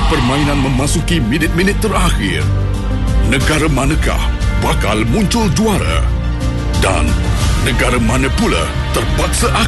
permainan memasuki minit-minit terakhir. Negara manakah bakal muncul juara? Dan negara mana pula terpaksa